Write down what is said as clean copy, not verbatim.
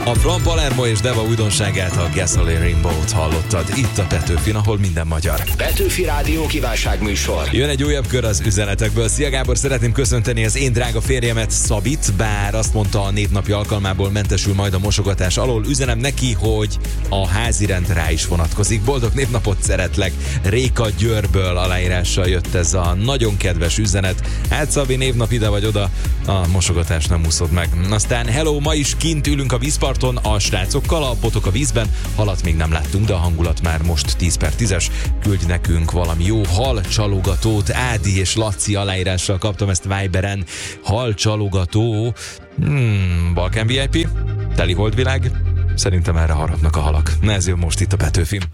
A From Palermo és Deva újdonságát, a Gasoline Rainbow-t hallottad itt a Petőfin, ahol minden magyar. Petőfi Rádió kívánságműsor. Jön egy újabb kör az üzenetekből. Szia Gábor, szeretném köszönteni az én drága férjemet, Szabit, bár azt mondta, a névnapja alkalmából mentesül majd a mosogatás alól. Üzenem neki, hogy a házirend rá is vonatkozik. Boldog névnapot, szeretlek. Réka Győrből aláírással jött ez a nagyon kedves üzenet. Hát Szabi, névnap ide vagy oda, a mosogatás nem úszod meg. Aztán hello, ma is kint ülünk a vízparton a srácokkal, a botok a vízben. Halat még nem láttunk, de a hangulat már most 10/10-es. Küldj nekünk valami jó halcsalogatót. Ádi és Laci aláírással kaptam ezt Viberen. Halcsalogató. Balkán VIP, teli holdvilág. Szerintem erre harapnak a halak. Na, ez jön most itt a Petőfin.